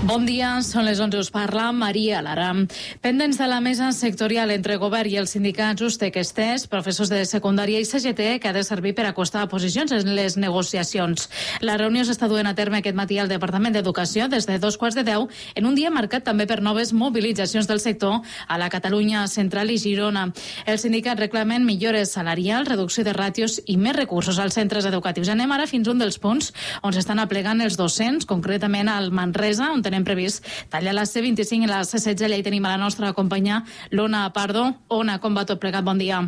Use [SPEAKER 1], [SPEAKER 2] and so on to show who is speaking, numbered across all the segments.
[SPEAKER 1] Bon dia, són les 11, us parla Maria Lara. Pendents de la mesa sectorial entre govern i els sindicats USTEC-STES, professors de secundària i CGT, que ha de servir per acostar posicions en les negociacions. La reunió s'està duent a terme aquest matí al Departament d'Educació des de 2:15 en un dia marcat també per noves mobilitzacions del sector a la Catalunya Central i Girona. Els sindicats reclamen millores salarials, reducció de ràtios i més recursos als centres educatius. Anem ara fins a un dels punts on s'estan aplegant els docents, concretament al Manresa, on tenim previst tallar la C25 i la C16. Allà hi tenim a la nostra companya l'Ona Pardo. Ona, com va tot plegat? Bon dia.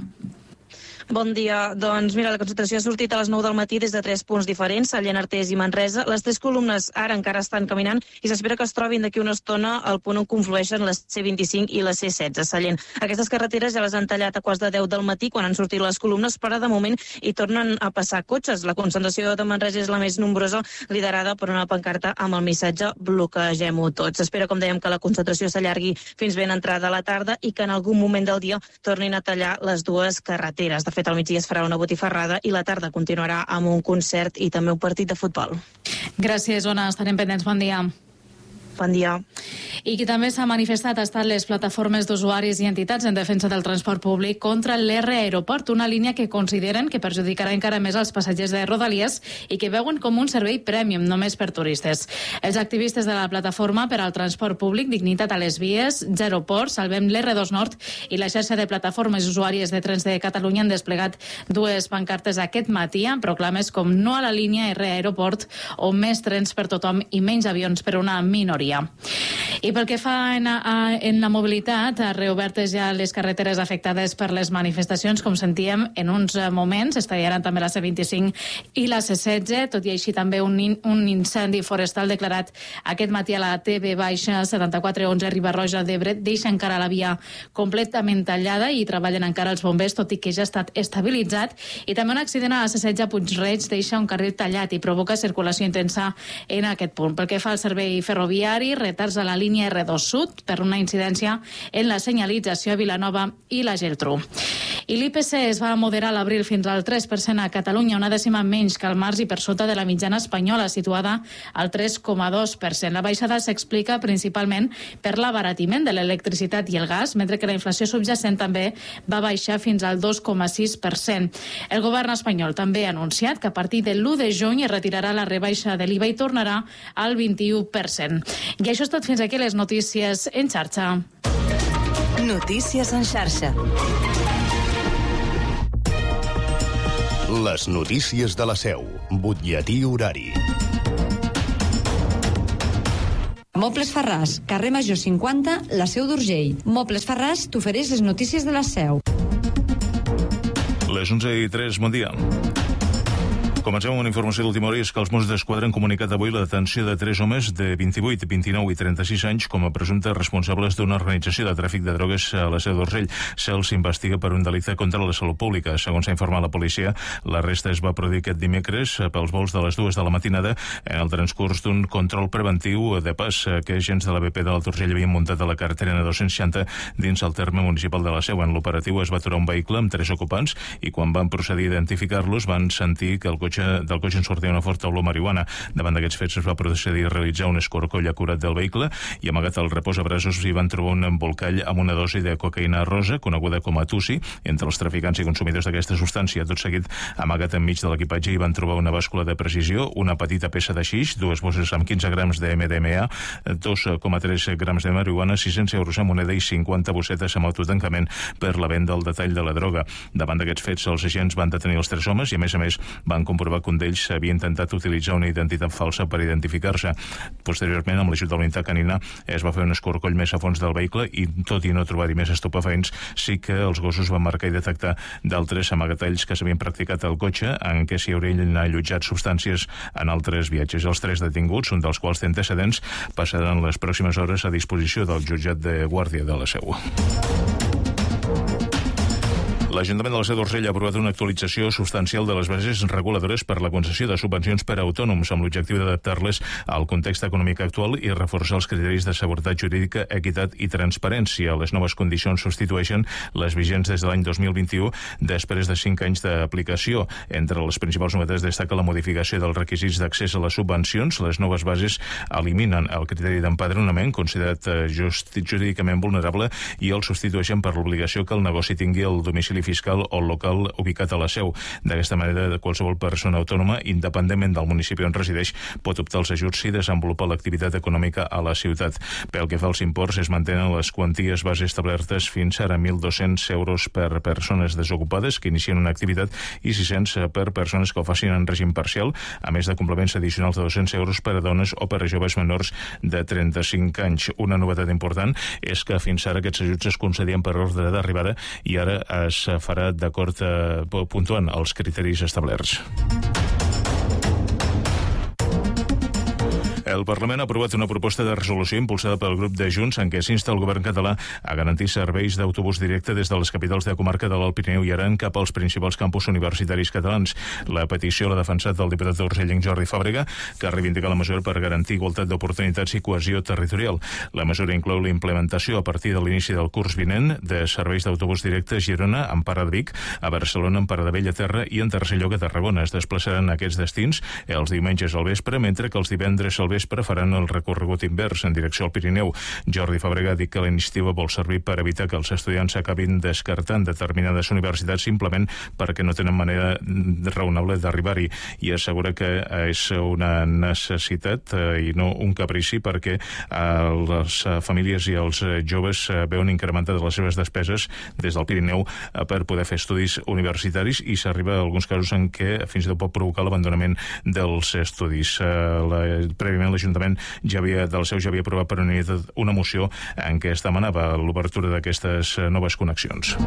[SPEAKER 2] Bon dia. Doncs mira, la concentració ha sortit a les 9 del matí des de 3 punts diferents, Sallent, Artés i Manresa. Les 3 columnes ara encara estan caminant i s'espera que es trobin d'aquí una estona al punt on conflueixen la C25 i la C16 a Sallent. Aquestes carreteres ja les han tallat a 9:15 del matí quan han sortit les columnes, però de moment hi tornen a passar cotxes. La concentració de Manresa és la més nombrosa, liderada per una pancarta amb el missatge "Bloquegem-ho tots". S'espera, com dèiem, que la concentració s'allargui fins ben entrada a la tarda i que en algun moment del dia tornin a tallar les dues carreteres. De fet, al migdia es farà una botifarrada i la tarda continuarà amb un concert i també un partit de futbol.
[SPEAKER 1] Gràcies, Ona. Estarem pendents. Bon dia.
[SPEAKER 2] Bon dia.
[SPEAKER 1] I qui també s'ha manifestat ha estat les plataformes d'usuaris i entitats en defensa del transport públic contra l'R Aeroport, una línia que consideren que perjudicarà encara més els passatgers de Rodalies i que veuen com un servei prèmium només per turistes. Els activistes de la plataforma per al transport públic, Dignitat a les vies, Zero Port, Salvem l'R2 Nord i la xarxa de plataformes usuàries de trens de Catalunya han desplegat dues pancartes aquest matí amb proclames com "No a la línia R Aeroport" o "Més trens per tothom i menys avions per una minoria". I pel que fa en la mobilitat, reobertes ja les carreteres afectades per les manifestacions, com sentíem en uns moments, es tallaran també la C25 i la C16, tot i així també un incendi forestal declarat aquest matí a la TB-7411 Riba-roja d'Ebre deixa encara la via completament tallada i treballen encara els bombers, tot i que ja ha estat estabilitzat, i també un accident a la C16 a Puig-reig deixa un carril tallat i provoca circulació intensa en aquest punt. Pel que fa al servei ferroviari, retards a la línia R2 Sud per una incidència en la senyalització a Vilanova i la Geltrú. I l'IPC es va moderar a l'abril fins al 3% a Catalunya, una dècima menys que al març i per sota de la mitjana espanyola, situada al 3,2%. La baixada s'explica principalment per l'abaratiment de l'electricitat i el gas, mentre que la inflació subjacent també va baixar fins al 2,6%. El govern espanyol també ha anunciat que a partir de l'1 de juny es retirarà la rebaixa de l'IVA i tornarà al 21%. I això és tot, fins aquí les notícies en xarxa.
[SPEAKER 3] Notícies en xarxa.
[SPEAKER 4] Les notícies de la Seu. Butlletí horari.
[SPEAKER 5] Mobles Farràs, carrer Major 50, la Seu d'Urgell. Mobles Farràs t'ofereix les notícies de la Seu.
[SPEAKER 6] Les 11:03, bon dia. Comencem amb una informació d'última hora, és que els Mossos d'Esquadra han comunicat avui la detenció de 3 homes de 28, 29 i 36 anys com a presumptes responsables d'una organització de tràfic de drogues a la Seu d'Urgell. Se'ls investiga per un delicte contra la salut pública. Segons s'ha informat la policia, l'arrest es va produir aquest dimecres pels vols de les 2 de la matinada en el transcurs d'un control preventiu de pas que agents de la BP de l'Alt Urgell havien muntat a la carretera N260 dins el terme municipal de la Seu. En l'operatiu es va aturar un vehicle amb 3 ocupants i quan van procedir a identificar-los van sentir que del cotxe en sortia una forta olor marihuana. Davant d'aquests fets es va procedir a realitzar un escorcoll acurat del vehicle i amagat al reposabraços hi van trobar un embolcall amb una dosi de cocaïna rosa, coneguda com a Tussi, entre els traficants i consumidors d'aquesta substància. Tot seguit, amagat enmig de l'equipatge hi van trobar una bàscula de precisió, una petita peça de xix, 2 bosses amb 15 grams de MDMA, 2,3 grams de marihuana, 600 euros en moneda i 50 bossetes amb autotancament per la venda al detall de la droga. Davant d'aquests fets, els agents van detenir els 3 homes i, a més, van comprovar que un d'ells havia intentat utilitzar una identitat falsa per identificar-se. Posteriorment, amb l'ajut de la unitat canina, es va fer un escorcoll més a fons del vehicle i, tot i no trobar-hi més estupefaents, sí que els gossos van marcar i detectar d'altres amagatalls que s'havien practicat al cotxe en què s'hi haurien allotjat substàncies en altres viatges. Els 3 detinguts, un dels quals té antecedents, passaran les pròximes hores a disposició del jutjat de guàrdia de la Seu. L'Ajuntament de la Seu d'Urgell ha aprovat una actualització substancial de les bases reguladores per la concessió de subvencions per a autònoms amb l'objectiu d'adaptar-les al context econòmic actual i reforçar els criteris de seguretat jurídica, equitat i transparència. Les noves condicions substitueixen les vigents des de l'any 2021 després de 5 anys d'aplicació. Entre les principals novetats destaca la modificació dels requisits d'accés a les subvencions. Les noves bases eliminen el criteri d'empadronament, considerat jurídicament vulnerable, i el substitueixen per l'obligació que el negoci tingui el domicili fiscal o local ubicat a la Seu. D'aquesta manera, qualsevol persona autònoma, independentment del municipi on resideix, pot optar als ajuts si desenvolupa l'activitat econòmica a la ciutat. Pel que fa als imports, es mantenen les quanties base establertes fins ara 1.200 euros per persones desocupades que inicien una activitat i 600 per persones que ho facin en règim parcial, a més de complements addicionals de 200 euros per a dones o per a joves menors de 35 anys. Una novetat important és que fins ara aquests ajuts es concedien per ordre d'arribada i ara es farà d'acord puntuant els criteris establerts. El Parlament ha aprovat una proposta de resolució impulsada pel grup de Junts en què s'insta el govern català a garantir serveis d'autobús directe des de les capitals de comarca de l'Alt Pirineu i Aran cap als principals campus universitaris catalans. La petició l'ha defensat el diputat d'Urgellenc Jordi Fàbrega, que reivindica la mesura per garantir igualtat d'oportunitats i cohesió territorial. La mesura inclou la implementació a partir de l'inici del curs vinent de serveis d'autobús directe a Girona, en Parada de Vic, a Barcelona, en Parada de Bellaterra i en tercer lloc a Tarragona. Es desplaçaran a aquests destins els diumenges al vespre, mentre que els divendres al vespre faran el recorregut invers en direcció al Pirineu. Jordi Fàbrega ha dit que la iniciativa vol servir per evitar que els estudiants acabin descartant determinades universitats simplement perquè no tenen manera raonable d'arribar-hi, i assegura que és una necessitat i no un caprici perquè les famílies i els joves veuen incrementades les seves despeses des del Pirineu per poder fer estudis universitaris, i s'arriba a alguns casos en què fins i tot pot provocar l'abandonament dels estudis. Prèviament l'Ajuntament ja havia aprovat per unanimitat una moció en què es demanava l'obertura d'aquestes noves connexions.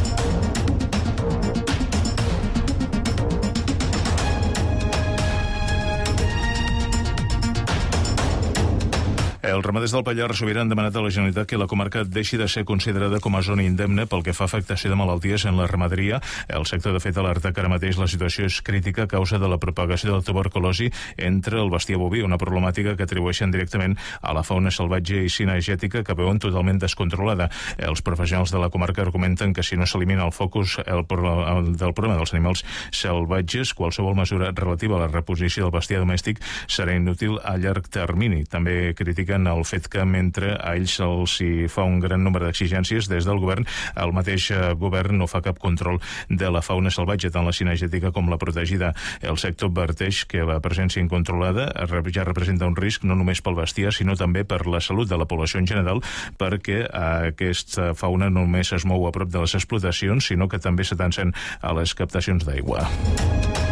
[SPEAKER 6] Els ramaders del Pallars Sobirà han demanat a la Generalitat que la comarca deixi de ser considerada com a zona indemne pel que fa a afectació de malalties en la ramaderia. El sector, de fet, alerta que ara mateix la situació és crítica a causa de la propagació de la tuberculosi entre el bestiar boví, una problemàtica que atribueixen directament a la fauna salvatge i cinegètica que veuen totalment descontrolada. Els professionals de la comarca argumenten que si no s'elimina el focus del problema dels animals salvatges, qualsevol mesura relativa a la reposició del bestiar domèstic serà inútil a llarg termini. També critiquen el fet que mentre a ells se'ls fa un gran nombre d'exigències des del govern, el mateix govern no fa cap control de la fauna salvatge, tant la cinegètica com la protegida. El sector adverteix que la presència incontrolada ja representa un risc no només pel bestiar, sinó també per la salut de la població en general, perquè aquesta fauna no només es mou a prop de les explotacions, sinó que també s'atancen a les captacions d'aigua.